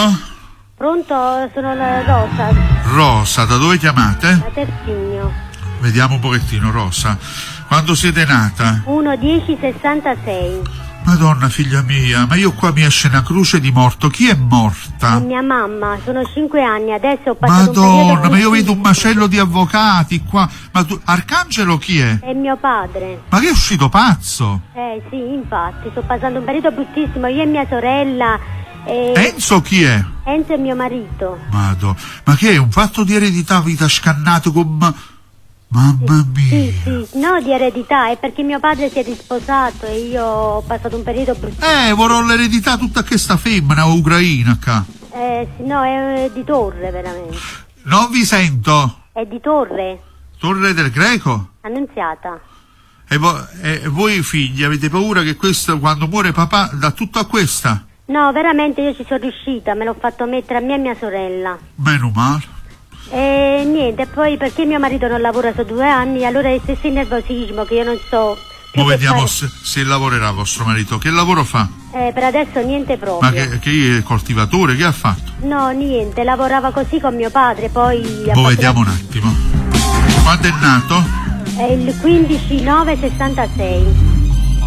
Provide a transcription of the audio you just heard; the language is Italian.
Pronto? Sono la Rosa. Rosa, da dove chiamate? Da Terzigno. Vediamo un pochettino, Rosa. Quando siete nata? 1-10-66. Madonna, figlia mia, ma io qua mi esce una croce di morto. Chi è morta? È mia mamma, sono 5 anni, adesso ho passato Madonna, un periodo ma io vedo un macello di avvocati qua. Ma tu, Arcangelo chi è? È mio padre. Ma che è uscito pazzo? Sì, infatti, sto passando un periodo bruttissimo, io e mia sorella. Enzo chi è? Enzo è mio marito. Madonna, ma che è un fatto di eredità, vita scannato con... Mamma mia. Sì, no, di eredità, è perché mio padre si è risposato e io ho passato un periodo bruttissimo. Vorrò l'eredità tutta questa femmina ucraina qua. Sì, no, è di Torre veramente. Non vi sento. È di Torre. Torre del Greco? Annunziata. E voi figli avete paura che questo, quando muore papà, dà tutto a questa? No, veramente io ci sono riuscita, me l'ho fatto mettere a me e mia sorella. Meno male. E niente, poi perché mio marito non lavora da 2 anni, allora è stesso nervosismo che io non so. Mo vediamo se lavorerà vostro marito. Che lavoro fa? Per adesso niente proprio. Ma che è coltivatore? Che ha fatto? No, niente, lavorava così con mio padre, poi... Mo vediamo un attimo. Quando è nato? È il 15-9-66.